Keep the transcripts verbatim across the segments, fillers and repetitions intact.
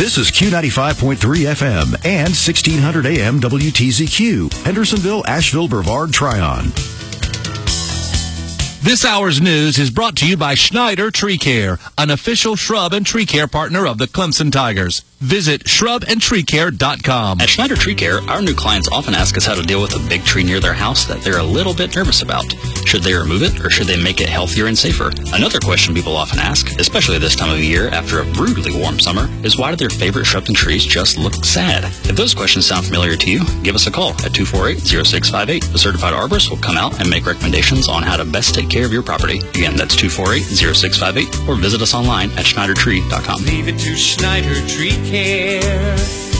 This is Q ninety-five point three F M and sixteen hundred A M W T Z Q, Hendersonville, Asheville, Brevard, Tryon. This hour's news is brought to you by Schneider Tree Care, an official shrub and tree care partner of the Clemson Tigers. Visit shrub and tree care dot com. At Schneider Tree Care, our new clients often ask us how to deal with a big tree near their house that they're a little bit nervous about. Should they remove it, or should they make it healthier and safer? Another question people often ask, especially this time of year after a brutally warm summer, is why do their favorite shrubs and trees just look sad? If those questions sound familiar to you, give us a call at two four eight, zero six five eight. The certified arborist will come out and make recommendations on how to best take care of your property. Again, that's two four eight, zero six five eight, or visit us online at schneider tree dot com. Leave it to Schneider Tree Care.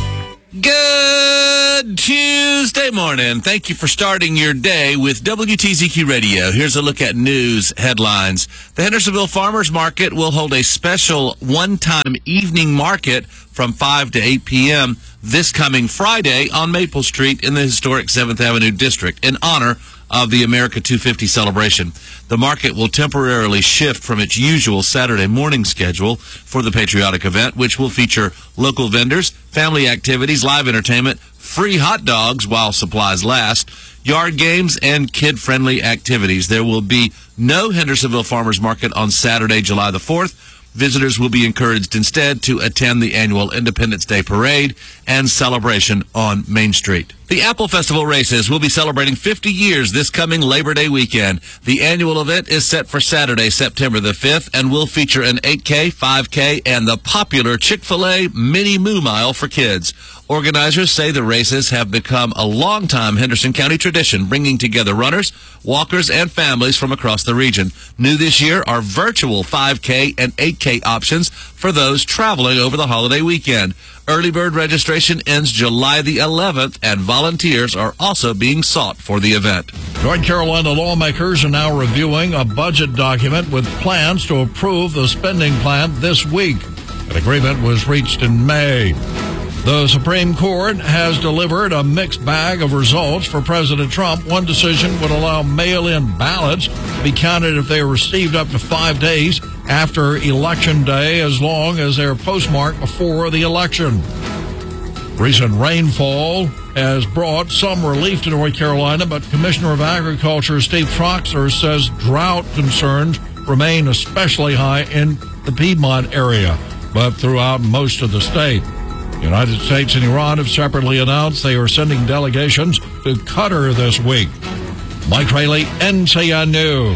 Good Tuesday morning. Thank you for starting your day with W T Z Q Radio. Here's a look at news headlines. The Hendersonville Farmers Market will hold a special one-time evening market from five to eight p.m. this coming Friday on Maple Street in the historic seventh Avenue District in honor of the America two fifty celebration. The market will temporarily shift from its usual Saturday morning schedule for the patriotic event, which will feature local vendors, family activities, live entertainment, free hot dogs while supplies last, yard games, and kid-friendly activities. There will be no Hendersonville Farmers Market on Saturday, July the fourth. Visitors will be encouraged instead to attend the annual Independence Day Parade and celebration on Main Street. The Apple Festival races will be celebrating fifty years this coming Labor Day weekend. The annual event is set for Saturday, September the fifth, and will feature an eight K, five K, and the popular Chick-fil-A Mini Moo Mile for kids. Organizers say the races have become a long-time Henderson County tradition, bringing together runners, walkers, and families from across the region. New this year are virtual five K and eight K options for those traveling over the holiday weekend. Early bird registration ends July the eleventh, and volunteers are also being sought for the event. North Carolina lawmakers are now reviewing a budget document with plans to approve the spending plan this week. An agreement was reached in May. The Supreme Court has delivered a mixed bag of results for President Trump. One decision would allow mail-in ballots to be counted if they are received up to five days after Election Day, as long as they're postmarked before the election. Recent rainfall has brought some relief to North Carolina, but Commissioner of Agriculture Steve Troxler says drought concerns remain especially high in the Piedmont area, but throughout most of the state. The United States and Iran have separately announced they are sending delegations to Qatar this week. Mike Rayleigh, N C N News.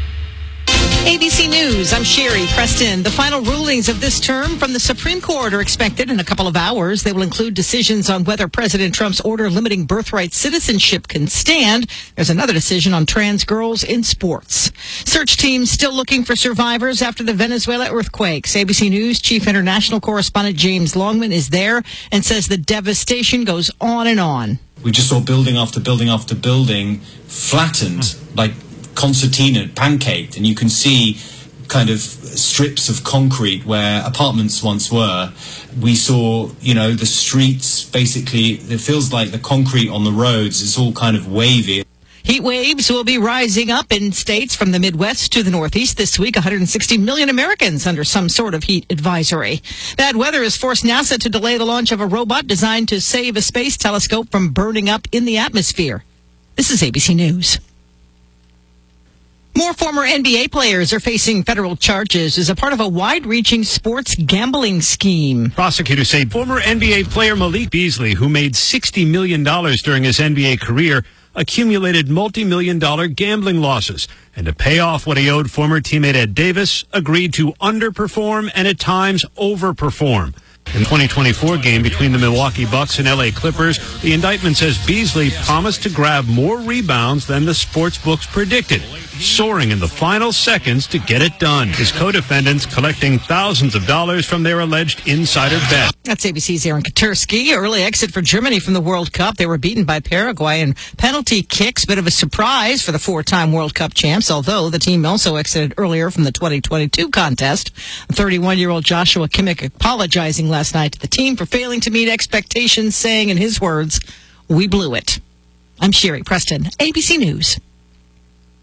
A B C News, I'm Sherry Preston. The final rulings of this term from the Supreme Court are expected in a couple of hours. They will include decisions on whether President Trump's order limiting birthright citizenship can stand. There's another decision on trans girls in sports. Search teams still looking for survivors after the Venezuela earthquakes. A B C News Chief International Correspondent James Longman is there and says the devastation goes on and on. We just saw building after building after building flattened, like concertina, pancaked, and you can see kind of strips of concrete where apartments once were. We saw, you know, the streets, basically, it feels like the concrete on the roads is all kind of wavy. Heat waves will be rising up in states from the Midwest to the Northeast this week. one hundred sixty million Americans under some sort of heat advisory. Bad weather has forced NASA to delay the launch of a robot designed to save a space telescope from burning up in the atmosphere. This is A B C News. More former N B A players are facing federal charges as a part of a wide-reaching sports gambling scheme. Prosecutors say former N B A player Malik Beasley, who made sixty million dollars during his N B A career, accumulated multi-million dollar gambling losses. And to pay off what he owed former teammate Ed Davis, agreed to underperform and at times overperform. In the twenty twenty-four game between the Milwaukee Bucks and L A Clippers, the indictment says Beasley promised to grab more rebounds than the sports books predicted, soaring in the final seconds to get it done. His co-defendants collecting thousands of dollars from their alleged insider bet. That's A B C's Aaron Katursky. Early exit for Germany from the World Cup. They were beaten by Paraguay in penalty kicks. Bit of a surprise for the four-time World Cup champs, although the team also exited earlier from the twenty twenty-two contest. thirty-one-year-old Joshua Kimmich apologizing last night to the team for failing to meet expectations, saying in his words, "We blew it." I'm Sherry Preston, A B C News.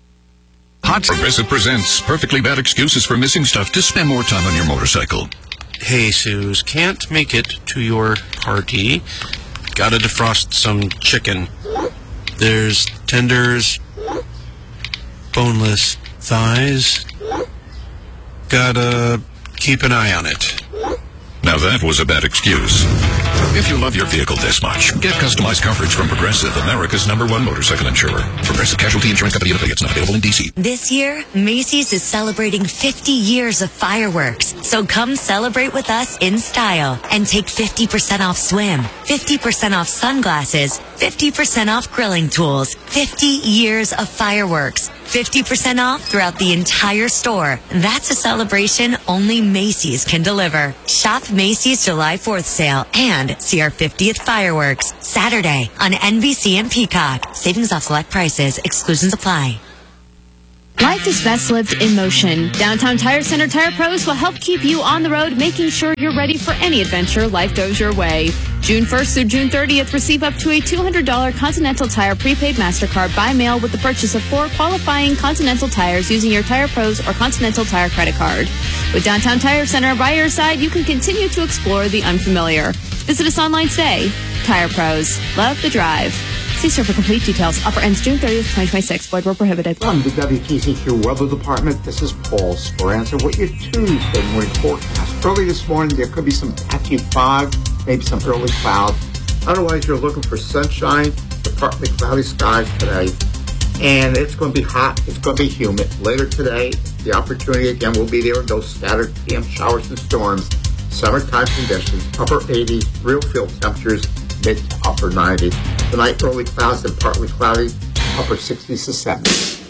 Hot Progressive presents perfectly bad excuses for missing stuff to spend more time on your motorcycle. Hey, Suze, can't make it to your party. Gotta defrost some chicken. There's tenders, boneless thighs. Gotta keep an eye on it. Now that was a bad excuse. If you love your vehicle this much, get customized coverage from Progressive, America's number one motorcycle insurer. Progressive Casualty Insurance Company and affiliates, not available in D C. This year, Macy's is celebrating fifty years of fireworks. So come celebrate with us in style and take fifty percent off swim, fifty percent off sunglasses, fifty percent off grilling tools, fifty years of fireworks, fifty percent off throughout the entire store. That's a celebration only Macy's can deliver. Shop Macy's July fourth sale and see our fiftieth fireworks Saturday on N B C and Peacock. Savings off select prices. Exclusions apply. Life is best lived in motion. Downtown Tire Center Tire Pros will help keep you on the road, making sure you're ready for any adventure life throws your way. June first through June thirtieth, receive up to a two hundred dollars Continental Tire prepaid MasterCard by mail with the purchase of four qualifying Continental tires using your Tire Pros or Continental Tire credit card. With Downtown Tire Center by your side, you can continue to explore the unfamiliar. Visit us online today. Tire Pros. Love the drive. See store for complete details. Offer ends June thirtieth, twenty twenty-six. Void where prohibited. From the W T C Q Weather Department, this is Paul Sporanza with your Tuesday morning forecast. Early this morning, there could be some patchy fog, maybe some early clouds. Otherwise, you're looking for sunshine, to partly cloudy skies today. And it's going to be hot. It's going to be humid. Later today, the opportunity again will be there. Those scattered P M showers and storms. Summertime conditions, upper eighties, real field temperatures, mid to upper nineties. Tonight, early clouds and partly cloudy, upper sixties to seventies.